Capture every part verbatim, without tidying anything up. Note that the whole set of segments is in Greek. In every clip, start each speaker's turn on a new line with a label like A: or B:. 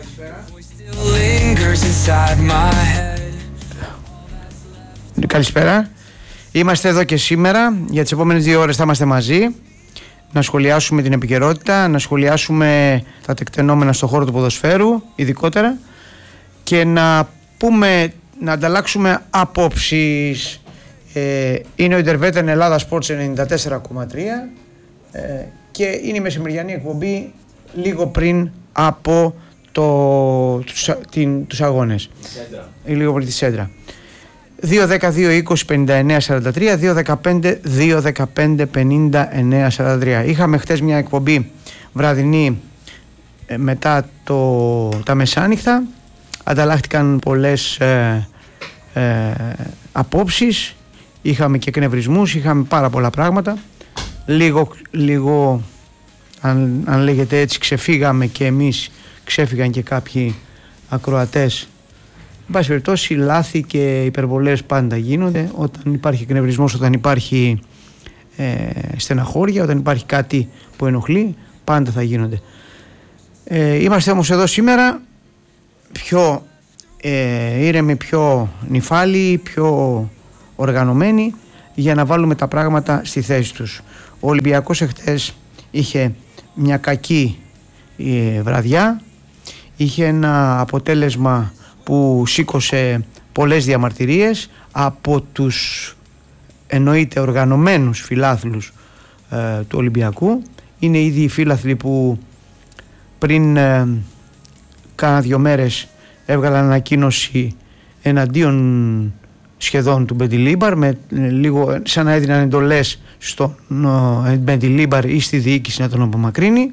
A: Καλησπέρα. Είμαστε εδώ και σήμερα. Για τις επόμενες δύο ώρες θα είμαστε μαζί. Να σχολιάσουμε την επικαιρότητα, να σχολιάσουμε τα τεκτενόμενα στον χώρο του ποδοσφαίρου, ειδικότερα, και να πούμε, να ανταλλάξουμε απόψεις. Ε, είναι ο Ιντερβέτεν Ελλάδα Sports ενενήντα τέσσερα κόμμα τρία ε, και είναι η μεσημεριανή εκπομπή λίγο πριν από το, τους, την, τους αγώνες. Λίγο πριν τη Σέντρα. δύο δέκα δύο είκοσι πενήντα εννέα σαράντα τρία, δύο δεκαπέντε δύο δεκαπέντε πενήντα εννέα σαράντα τρία. Είχαμε χτες μια εκπομπή βραδινή ε, μετά το, τα μεσάνυχτα. Ανταλλάχτηκαν πολλές ε, ε, απόψεις. Είχαμε και εκνευρισμούς, είχαμε πάρα πολλά πράγματα. Λίγο, λίγο αν, αν λέγεται έτσι, ξεφύγαμε και εμείς, ξέφυγαν και κάποιοι ακροατές. Εν πάση περιπτώσει, λάθη και υπερβολές πάντα γίνονται. Όταν υπάρχει εκνευρισμός, όταν υπάρχει ε, στεναχώρια, όταν υπάρχει κάτι που ενοχλεί, πάντα θα γίνονται. Ε, είμαστε όμως εδώ σήμερα πιο ε, ήρεμοι, πιο νυφάλιοι, πιο οργανωμένοι, για να βάλουμε τα πράγματα στη θέση τους. Ο Ολυμπιακός εχθές είχε μια κακή ε, βραδιά, είχε ένα αποτέλεσμα που σήκωσε πολλές διαμαρτυρίες από τους εννοείται οργανωμένους φιλάθλους ε, του Ολυμπιακού. Είναι ήδη οι φίλαθλοι που πριν ε, κάνα δύο μέρες έβγαλαν ανακοίνωση εναντίον σχεδόν του Μπεντιλίμπαρ, με λίγο σαν να έδιναν εντολές στον Μπεντιλίμπαρ ή στη διοίκηση να τον απομακρύνει,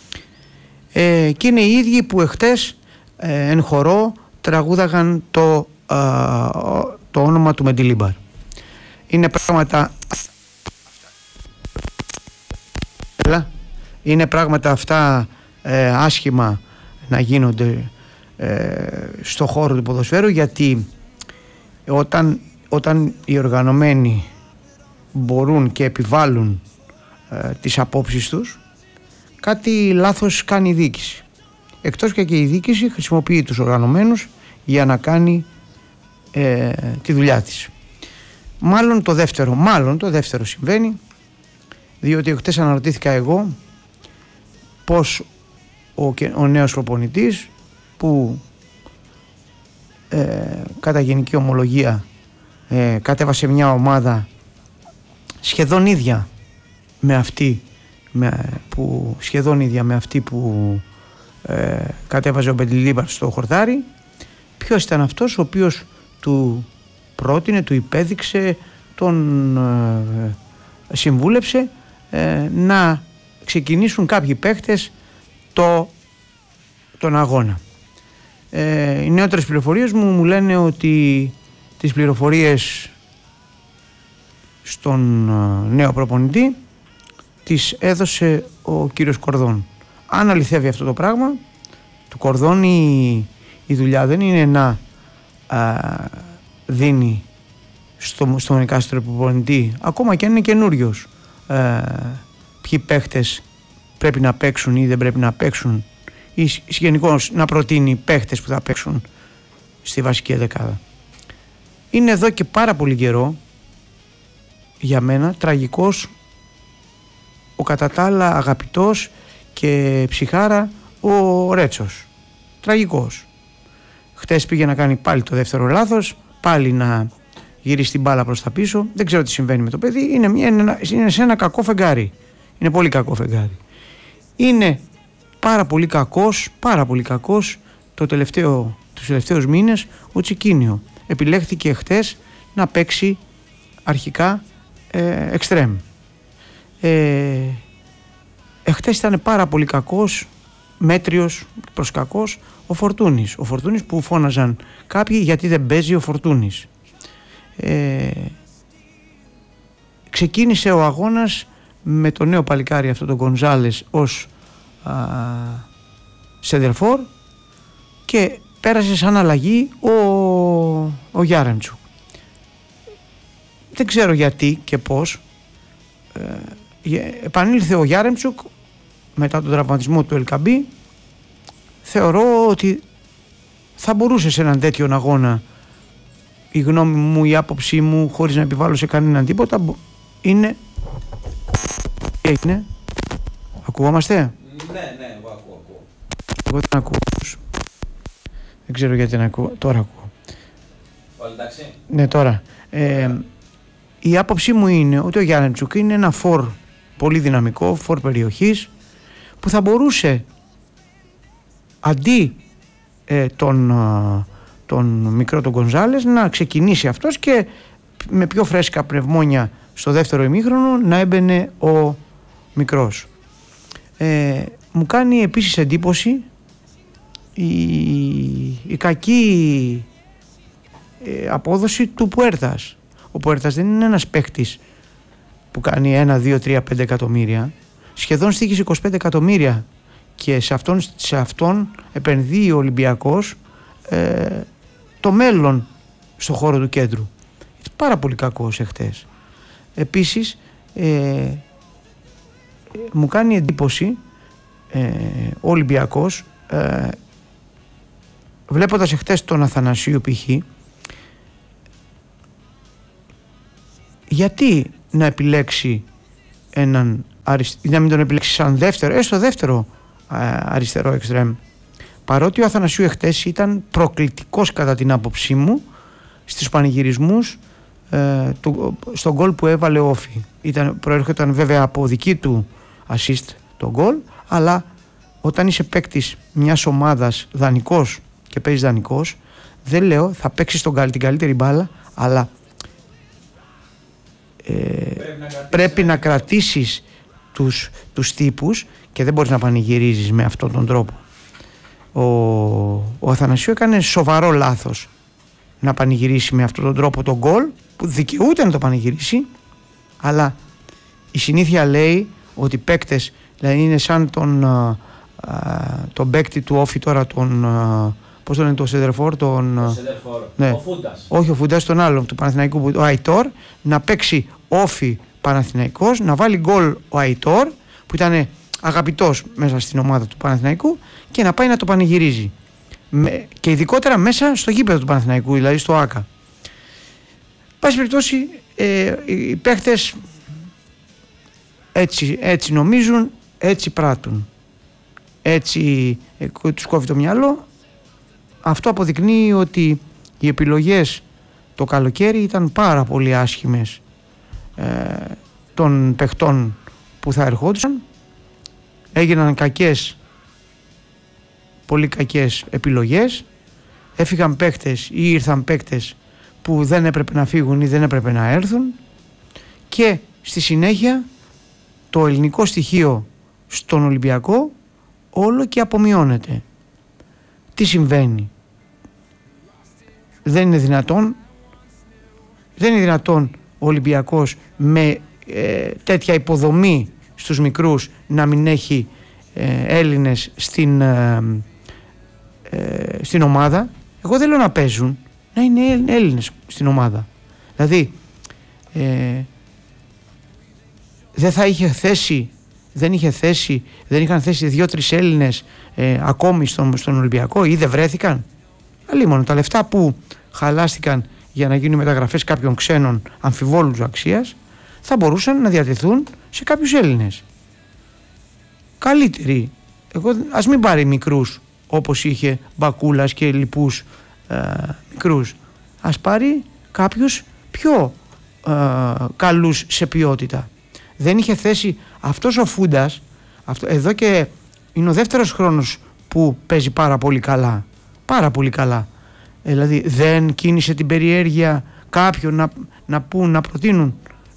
A: ε, και είναι οι ίδιοι που εχθές ε, εν χορό τραγούδαγαν το, ε, το όνομα του Μπεντιλίμπαρ. Είναι πράγματα είναι πράγματα αυτά ε, άσχημα να γίνονται ε, στο χώρο του ποδοσφαίρου, γιατί Όταν, όταν οι οργανωμένοι μπορούν και επιβάλλουν ε, τις απόψεις τους, κάτι λάθος κάνει η διοίκηση. Εκτός και, και η διοίκηση χρησιμοποιεί τους οργανωμένους για να κάνει ε, τη δουλειά της. Μάλλον το δεύτερο, μάλλον το δεύτερο συμβαίνει, διότι χτες αναρωτήθηκα εγώ πως ο, ο νέος προπονητής, που Ε, κατά γενική ομολογία ε, κατέβασε μια ομάδα σχεδόν ίδια με αυτή με, που, σχεδόν ίδια με αυτή που ε, κατέβαζε ο Μπεντιλίμπαρ στο χορτάρι. Ποιος ήταν αυτός ο οποίος του πρότεινε, του υπέδειξε, τον ε, συμβούλεψε ε, να ξεκινήσουν κάποιοι παίχτες το, τον αγώνα. Ε, οι νεότερες πληροφορίες μου μου λένε ότι τις πληροφορίες στον ε, νέο προπονητή τις έδωσε ο κύριος Κορδόν. Αν αληθεύει αυτό το πράγμα, του Κορδόν η, η δουλειά δεν είναι να α, δίνει στο, στον εκάστοτε προπονητή, ακόμα και αν είναι καινούριος, ε, ποιοι παίχτες πρέπει να παίξουν ή δεν πρέπει να παίξουν, ή γενικώς να προτείνει παίχτες που θα παίξουν στη βασική δεκάδα. Είναι εδώ και πάρα πολύ καιρό, για μένα, τραγικός ο κατά τα άλλα αγαπητός και ψυχάρα ο Ρέτσος. Τραγικός. Χτες πήγε να κάνει πάλι το δεύτερο λάθος, πάλι να γυρίσει την μπάλα προς τα πίσω. Δεν ξέρω τι συμβαίνει με το παιδί. Είναι, μια, είναι σε ένα κακό φεγγάρι. Είναι πολύ κακό φεγγάρι. Είναι πάρα πολύ κακός, πάρα πολύ κακός το τελευταίο, τους τελευταίους μήνες ο Τσικίνιο. Επιλέχθηκε χτες να παίξει αρχικά ε, εξτρέμ. Ε, εχτες ήταν πάρα πολύ κακός, μέτριος προς κακός ο Φορτούνης. Ο Φορτούνης που φώναζαν κάποιοι γιατί δεν παίζει ο Φορτούνης. Ε, ξεκίνησε ο αγώνας με το νέο παλικάρι αυτό τον Γκονζάλες ως σεντερφόρ και πέρασε σαν αλλαγή ο, ο Γιάρεμτσουκ. Δεν ξέρω γιατί και πώς ε, επανήλθε ο Γιάρεμτσουκ μετά τον τραυματισμό του Ελκαμπή. θεωρώ ότι θα μπορούσε σε έναν τέτοιον αγώνα, η γνώμη μου, η άποψή μου, χωρίς να επιβάλλω σε κανέναν τίποτα, είναι... είναι... Ακουγόμαστε?
B: Ναι, ναι, εγώ ακούω, ακούω.
A: Εγώ δεν ακούω. Δεν ξέρω γιατί δεν ακούω. Τώρα ακούω.
B: Όλοι εντάξει?
A: Ναι, τώρα. Ε, η άποψή μου είναι ότι ο Γιάννετσουκ είναι ένα φορ πολύ δυναμικό, φορ περιοχής, που θα μπορούσε αντί ε, τον, τον μικρό τον Γκονζάλες να ξεκινήσει αυτός και με πιο φρέσκα πνευμόνια στο δεύτερο ημίχρονο να έμπαινε ο μικρός. Ε, μου κάνει επίσης εντύπωση η, η κακή ε, απόδοση του Πουέρτας. Ο Πουέρτας δεν είναι ένας παίκτης που κάνει ένα, δύο, τρία, πέντε εκατομμύρια. Σχεδόν στοίχησε είκοσι πέντε εκατομμύρια και σε αυτόν, σε αυτόν επενδύει ο Ολυμπιακός ε, το μέλλον στο χώρο του κέντρου. Είναι πάρα πολύ κακός εχθές. Επίσης ε, μου κάνει εντύπωση ε, ο Ολυμπιακός ε, βλέποντας εχθές τον Αθανασίου π.χ. γιατί να επιλέξει έναν αριστερό, να μην τον επιλέξει σαν δεύτερο, έστω δεύτερο αριστερό εξτρέμ, παρότι ο Αθανασίου εχθές ήταν προκλητικός κατά την άποψή μου στους πανηγυρισμούς ε, του, στον γκολ που έβαλε ο Όφη. Ήταν, προέρχονταν βέβαια από δική του assist το γκολ, αλλά όταν είσαι παίκτης μιας ομάδας δανεικός και παίζεις δανεικός, δεν λέω θα παίξεις τον, την καλύτερη μπάλα, αλλά ε, πρέπει, να πρέπει να κρατήσεις τους, τους τύπους και δεν μπορείς να πανηγυρίζεις με αυτόν τον τρόπο. Ο, ο Αθανασίου έκανε σοβαρό λάθος να πανηγυρίσει με αυτόν τον τρόπο τον γκολ, που δικαιούται να το πανηγυρίσει, αλλά η συνήθεια λέει ότι οι παίκτες, δηλαδή είναι σαν τον, α, α, τον παίκτη του Όφη τώρα, τον, α, πώς το λένε, το Σεντερφόρ, τον,
B: το Σεντερφόρ, ναι. Ο Φούντας.
A: Όχι ο Φούντας, τον άλλον του Παναθηναϊκού, ο Αϊτόρ, να παίξει Όφη Παναθηναϊκός, να βάλει γκολ ο Αϊτόρ που ήταν αγαπητός μέσα στην ομάδα του Παναθηναϊκού και να πάει να το πανηγυρίζει. Με, και ειδικότερα μέσα στο γήπεδο του Παναθηναϊκού, δηλαδή στο ΆΚΑ. Πάση περιπτώσει, ε, οι παίχτες έτσι, έτσι νομίζουν, έτσι πράττουν. Έτσι ε, τους κόβει το μυαλό. Αυτό αποδεικνύει ότι οι επιλογές το καλοκαίρι ήταν πάρα πολύ άσχημες ε, των παιχτών που θα ερχόντουσαν. Έγιναν κακές, πολύ κακές επιλογές. Έφυγαν παίκτες ή ήρθαν παίκτες που δεν έπρεπε να φύγουν ή δεν έπρεπε να έρθουν, και στη συνέχεια το ελληνικό στοιχείο στον Ολυμπιακό όλο και απομειώνεται. Τι συμβαίνει? Δεν είναι δυνατόν δεν είναι δυνατόν ο Ολυμπιακός με ε, τέτοια υποδομή στους μικρούς να μην έχει ε, Έλληνες στην, ε, ε, στην ομάδα. Εγώ δεν λέω να παίζουν, να είναι Έλληνες στην ομάδα. Δηλαδή ε, δεν θα είχε θέση, δεν είχε θέση, δεν είχαν θέση δύο-τρεις Έλληνες ε, ακόμη στον, στον Ολυμπιακό, ή δεν βρέθηκαν. Αλλήμον τα λεφτά που χαλάστηκαν για να γίνουν μεταγραφές κάποιων ξένων αμφιβόλους αξίας θα μπορούσαν να διατεθούν σε κάποιους Έλληνες καλύτεροι. Εγώ, ας μην πάρει μικρούς όπως είχε Μπακούλας και λοιπούς ε, μικρούς. Ας πάρει κάποιους πιο ε, καλούς σε ποιότητα. Δεν είχε θέση αυτός ο Φούντας, αυτό, εδώ και είναι ο δεύτερος χρόνος που παίζει πάρα πολύ καλά. Πάρα πολύ καλά. Ε, δηλαδή δεν κίνησε την περιέργεια κάποιον να, να πούν, να προτείνουν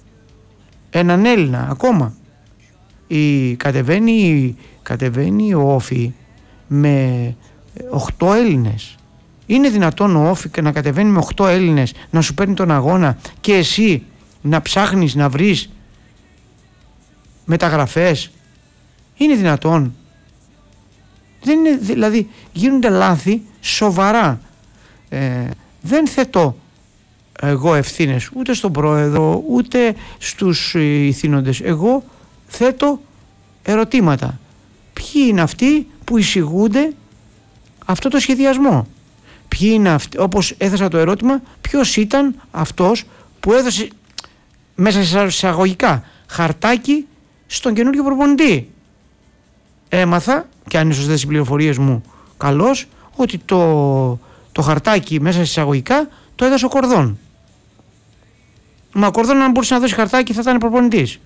A: έναν Έλληνα ακόμα. Η, κατεβαίνει, κατεβαίνει ο Όφη με οκτώ Έλληνες. Είναι δυνατόν ο Όφη να κατεβαίνει με οκτώ Έλληνες να σου παίρνει τον αγώνα και εσύ να ψάχνεις να βρεις μεταγραφές? Είναι δυνατόν? Δεν είναι, δηλαδή γίνονται λάθη σοβαρά. Ε, δεν θέτω εγώ ευθύνες ούτε στον πρόεδρο ούτε στους ηθήνοντες. Εγώ θέτω ερωτήματα. Ποιοι είναι αυτοί που εισηγούνται αυτό το σχεδιασμό. Ποιοι είναι αυτοί, όπως έθεσα το ερώτημα, ποιος ήταν αυτός που έδωσε μέσα σε εισαγωγικά χαρτάκι στον καινούργιο προπονητή. Έμαθα, και αν είναι σωστές οι πληροφορίες μου, καλώς, ότι το, το χαρτάκι μέσα σε εισαγωγικά το έδωσε ο Κορδόν. Μα ο Κορδόν, αν μπορούσε να δώσει χαρτάκι, θα ήταν προπονητής.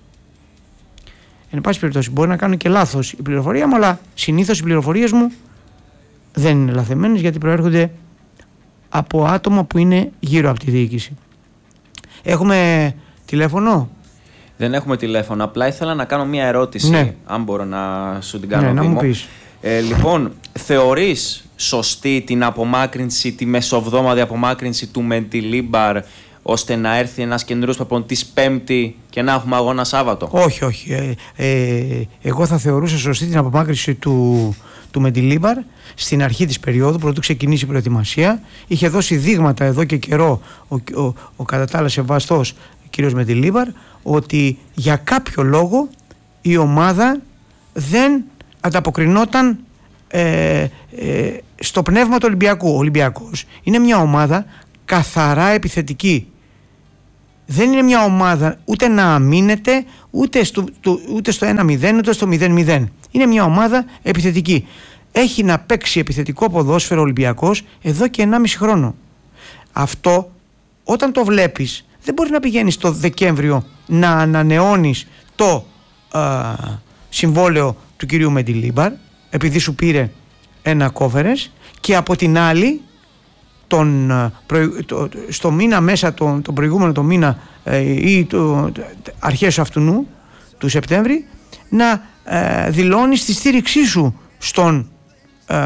A: Εν πάση περιπτώσει, μπορεί να κάνω και λάθος η πληροφορία μου, αλλά συνήθως οι πληροφορίες μου δεν είναι λαθεμένες, γιατί προέρχονται από άτομα που είναι γύρω από τη διοίκηση. Έχουμε τηλέφωνο?
C: Δεν έχουμε τηλέφωνο, απλά ήθελα να κάνω μία ερώτηση, ναι. αν μπορώ να σου την κάνω.
A: Ναι, να μου πεις.
C: Ε, λοιπόν, θεωρείς σωστή την απομάκρυνση, τη μεσοβδόμαδη απομάκρυνση του Μεντιλίμπαρ, ώστε να έρθει ένας καινούριος προπονητής Πέμπτη και να έχουμε αγώνα Σάββατο?
A: Όχι, όχι. Ε, ε, εγώ θα θεωρούσα σωστή την απομάκρυνση του, του Μεντιλίμπαρ στην αρχή της περίοδου, πρωτού ξεκινήσει η προετοιμασία. Είχε δώσει δείγματα εδώ και καιρό ο, ο, ο κατά τα άλλα σεβαστός κ. Μεντιλίμπαρ, ότι για κάποιο λόγο η ομάδα δεν ανταποκρινόταν ε, ε, στο πνεύμα του Ολυμπιακού. Ο Ολυμπιακός είναι μια ομάδα καθαρά επιθετική. Δεν είναι μια ομάδα ούτε να αμήνεται ούτε στο, το, ούτε στο ένα μηδέν ούτε στο μηδέν μηδέν. Είναι μια ομάδα επιθετική. Έχει να παίξει επιθετικό ποδόσφαιρο Ολυμπιακός εδώ και ενάμιση χρόνο. Αυτό όταν το βλέπεις, δεν μπορεί να πηγαίνεις το Δεκέμβριο να ανανεώνεις το α, συμβόλαιο του κυρίου Μεντιλίμπαρ, επειδή σου πήρε ένα κόφερες, και από την άλλη τον, το, στο μήνα μέσα, τον, τον προηγούμενο το μήνα ε, ή το, αρχές αυτού του Σεπτέμβρη, να ε, δηλώνεις τη στήριξή σου στον ε,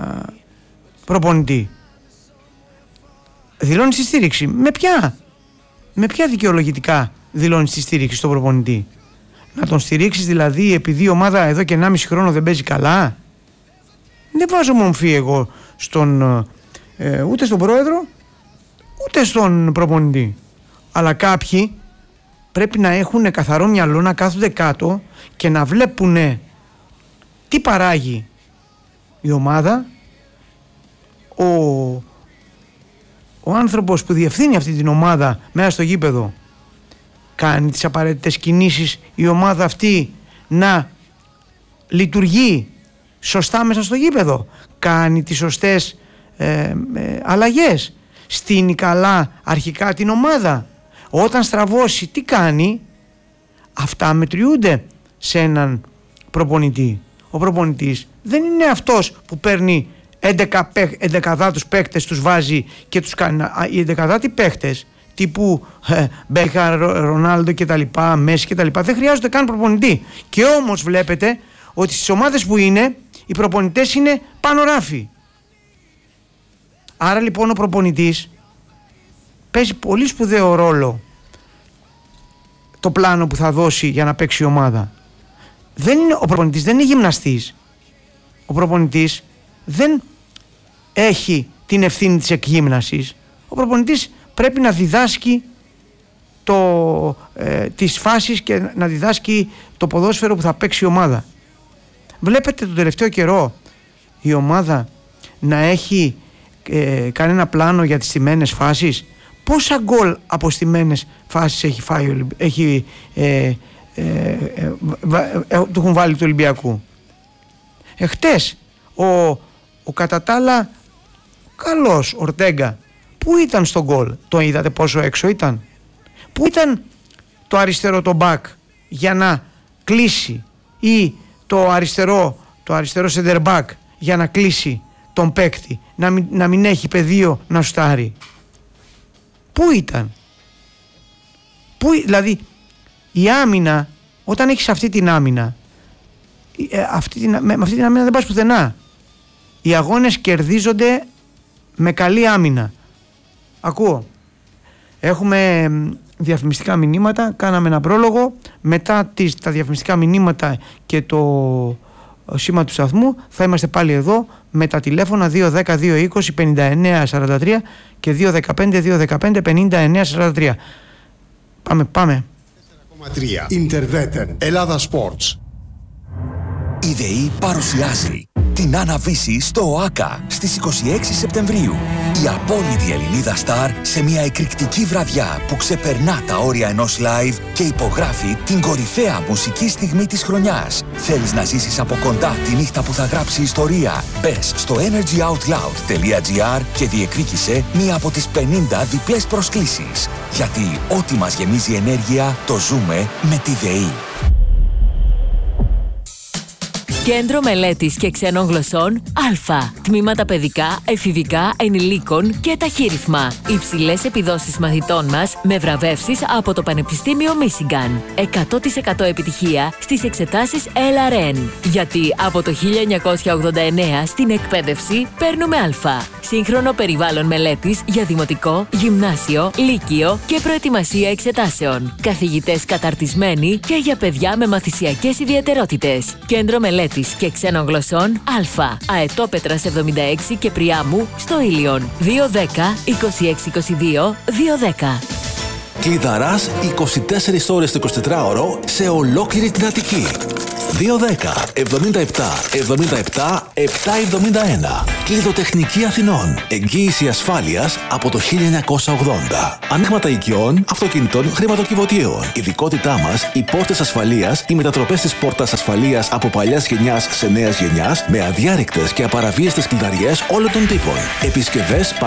A: προπονητή. Δηλώνεις τη στήριξη. Με ποια? Με ποια δικαιολογητικά δηλώνεις τη στήριξη στον προπονητή? Να τον στηρίξεις δηλαδή επειδή η ομάδα εδώ και ενάμιση χρόνο δεν παίζει καλά? Δεν βάζω μομφή εγώ στον, ε, ούτε στον πρόεδρο ούτε στον προπονητή. Αλλά κάποιοι πρέπει να έχουν καθαρό μυαλό, να κάθονται κάτω και να βλέπουν τι παράγει η ομάδα. Ο, ο άνθρωπος που διευθύνει αυτή την ομάδα μέσα στο γήπεδο κάνει τις απαραίτητες κινήσεις η ομάδα αυτή να λειτουργεί σωστά μέσα στο γήπεδο, κάνει τις σωστές ε, ε, αλλαγές, στείνει καλά αρχικά την ομάδα, όταν στραβώσει τι κάνει? Αυτά μετριούνται σε έναν προπονητή. Ο προπονητής δεν είναι αυτός που παίρνει εντεκαδάτους παίκτες, τους βάζει και τους κάνει. Οι εντεκαδάτοι παίκτες τύπου ε, Μπέκα, Ρονάλντο και τα λοιπά, Μέση και τα λοιπά, δεν χρειάζονται καν προπονητή. Και όμως βλέπετε ότι στις ομάδες που είναι οι προπονητές είναι πάνω ράφι. Άρα λοιπόν ο προπονητής παίζει πολύ σπουδαίο ρόλο το πλάνο που θα δώσει για να παίξει η ομάδα. Δεν είναι, ο προπονητής δεν είναι γυμναστής. Ο προπονητής δεν έχει την ευθύνη της εκγύμνασης. Ο προπονητής πρέπει να διδάσκει το, ε, τις φάσεις και να διδάσκει το ποδόσφαιρο που θα παίξει η ομάδα. Βλέπετε τον τελευταίο καιρό η ομάδα να έχει ε, κάνει ένα πλάνο για τις στημένες φάσεις? Πόσα γκολ από στημένες φάσεις έχει φάει, έχει, ε, ε, ε, ε, ε, του έχουν βάλει του Ολυμπιακού? Εχτες ο, ο κατά τα άλλα καλός Ορτέγκα, πού ήταν στον γκολ? Το είδατε πόσο έξω ήταν? Πού ήταν το αριστερό το μπακ για να κλείσει, ή το αριστερό το αριστερό center back για να κλείσει τον παίκτη, να μην, να μην έχει πεδίο να σουτάρει? Πού ήταν? Πού, δηλαδή η άμυνα, όταν έχεις αυτή την άμυνα, ε, αυτή την, με, με αυτή την άμυνα δεν πας πουθενά. Οι αγώνες κερδίζονται με καλή άμυνα. Ακούω. Έχουμε διαφημιστικά μηνύματα, κάναμε ένα πρόλογο. Μετά τις, τα διαφημιστικά μηνύματα και το σήμα του σταθμού θα είμαστε πάλι εδώ με τα τηλέφωνα δύο δέκα δύο είκοσι πενήντα εννέα σαράντα τρία και δύο δεκαπέντε δύο δεκαπέντε πενήντα εννέα σαράντα τρία. Πάμε, πάμε.
D: τέσσερα κόμμα τρία Interveter Ελλάδα Sports. Η ΔΕΗ παρουσιάζει την Άννα-Βύση στο ΟΑΚΑ στις είκοσι έξι Σεπτεμβρίου. Η απόλυτη Ελληνίδα στάρ σε μια εκρηκτική βραδιά που ξεπερνά τα όρια ενός live και υπογράφει την κορυφαία μουσική στιγμή της χρονιάς. Θέλεις να ζήσεις από κοντά τη νύχτα που θα γράψει ιστορία? Μπες στο energy out loud τελεία gr και διεκδίκησε μία από τις πενήντα διπλές προσκλήσεις. Γιατί ό,τι μας γεμίζει ενέργεια το ζούμε με τη ΔΕΗ.
E: Κέντρο Μελέτης και Ξένων Γλωσσών Α. Τμήματα παιδικά, εφηβικά, ενηλίκων και ταχύρυθμα. Υψηλές επιδόσεις μαθητών μας με βραβεύσεις από το Πανεπιστήμιο Μίσιγκαν. εκατό τοις εκατό επιτυχία στις εξετάσεις ελ αρ εν. Γιατί από το χίλια εννιακόσια ογδόντα εννέα στην εκπαίδευση παίρνουμε Α. Σύγχρονο περιβάλλον μελέτης για δημοτικό, γυμνάσιο, λύκειο και προετοιμασία εξετάσεων. Καθηγητές καταρτισμένοι και για παιδιά με μαθησιακές ιδιαιτερότητες. Κέντρο Μελέτης και Ξένων Γλωσσών Α. Αετόπετρας εβδομήντα έξι και Πριάμου στο Ήλιον. δύο δέκα είκοσι έξι είκοσι δύο δύο δέκα.
F: Κλειδαράς είκοσι τέσσερις ώρες το εικοσιτετράωρο σε ολόκληρη την Αττική. δύο δέκα εβδομήντα επτά εβδομήντα επτά επτακόσια εβδομήντα ένα. Κλειδοτεχνική Αθηνών. Εγγύηση ασφάλειας από το χίλια εννιακόσια ογδόντα. Ανοίγματα οικειών, αυτοκινητών, χρηματοκιβωτίων. Ειδικότητά μας, οι πόρτες ασφαλείας, οι μετατροπές της πόρτας ασφαλείας από παλιάς γενιάς σε νέας γενιάς, με αδιάρρηκτες και απαραβίαστες κλειδαριές όλων των τύπων. Επισκευές